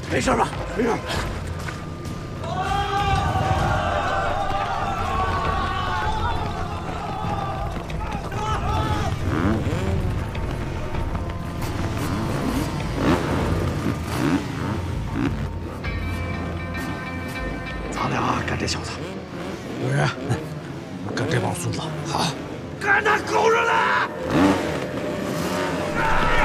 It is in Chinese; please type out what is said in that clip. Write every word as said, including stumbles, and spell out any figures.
没事吧？没事。 咱俩干这小子。 有人，干这帮孙子。好， 干他狗日的！